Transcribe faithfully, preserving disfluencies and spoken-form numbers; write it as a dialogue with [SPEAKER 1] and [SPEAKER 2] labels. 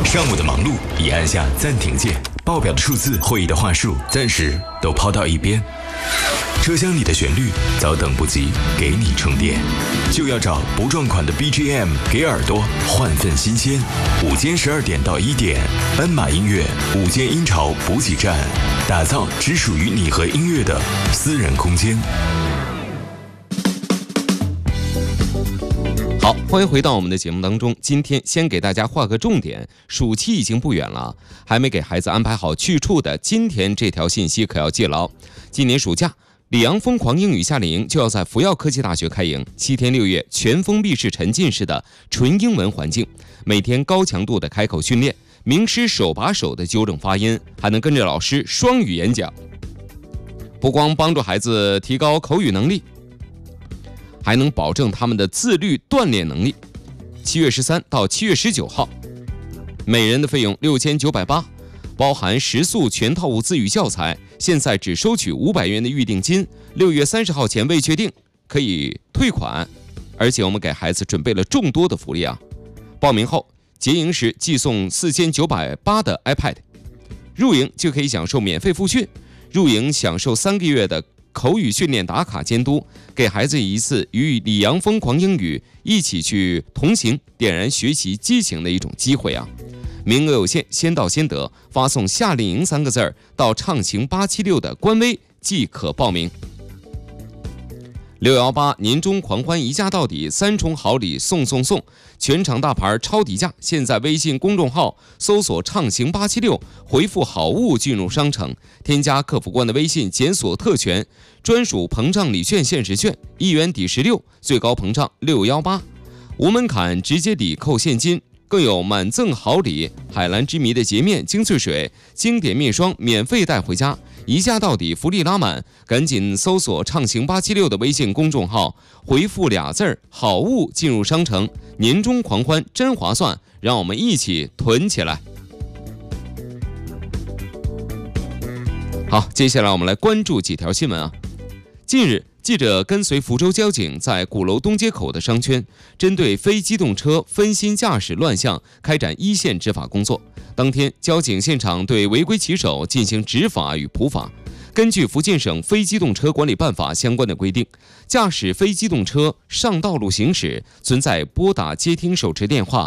[SPEAKER 1] 上午的忙碌已按下暂停键，报表的数字、会议的话术暂时都抛到一边。车厢里的旋律早等不及给你充电，就要找不撞款的 B G M 给耳朵换份新鲜。午间十二点到一点，斑马音乐午间音潮补给站，打造只属于你和音乐的私人空间。
[SPEAKER 2] 好，欢迎回到我们的节目当中。今天先给大家画个重点，暑期已经不远了，还没给孩子安排好去处的，今天这条信息可要记牢。今年暑假，里昂疯狂英语夏令营就要在福耀科技大学开营，七天六夜，全封闭式沉浸式的纯英文环境，每天高强度的开口训练，名师手把手的纠正发音，还能跟着老师双语演讲，不光帮助孩子提高口语能力，还能保证他们的自律锻炼能力。七月十三到七月十九号，每人的费用六千九百八，包含食宿全套物资与教材，现在只收取五百元的预定金，六月三十号前未确定可以退款。而且我们给孩子准备了众多的福利啊！报名后结营时寄送四千九百八的 iPad， 入营就可以享受免费复训，入营享受三个月的口语训练打卡监督，给孩子一次与里昂疯狂英语一起去同行，点燃学习激情的一种机会啊！名额有限，先到先得，发送夏令营三个字儿到畅行八七六的官微即可报名。六一八年终狂欢一价到底，三重好礼送送送，全场大牌超底价，现在微信公众号搜索畅行八七六，回复好物进入商城，添加客服官的微信检索特权，专属膨胀礼券限时券，一元抵十六，最高膨胀六一八，无门槛直接抵扣现金，更有满赠好礼，海蓝之谜的洁面精粹水、经典面霜免费带回家，一价到底，福利拉满，赶紧搜索畅行八七六的微信公众号，回复俩字儿好物进入商城，年终狂欢真划算，让我们一起囤起来。好，接下来我们来关注几条新闻啊。近日，记者跟随福州交警在鼓楼东街口的商圈，针对非机动车分心驾驶乱象开展一线执法工作。当天，交警现场对违规骑手进行执法与普法。根据福建省非机动车管理办法相关的规定，驾驶非机动车上道路行驶，存在拨打接听手持电话